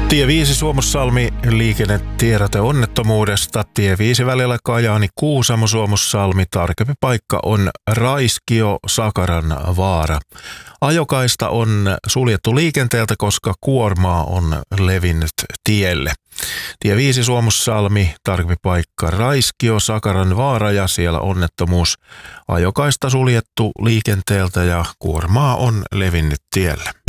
Tie 5 Suomussalmi liikennetiedote onnettomuudesta. Tie 5 välillä Kajaani-Kuusamo Suomussalmi. Tarkempi paikka on Raiskio-Sakaran vaara. Ajokaista on suljettu liikenteeltä, koska kuormaa on levinnyt tielle. Tie 5 Suomussalmi, tarkempi paikka Raiskio-Sakaran vaara ja siellä onnettomuus. Ajokaista suljettu liikenteeltä ja kuormaa on levinnyt tielle.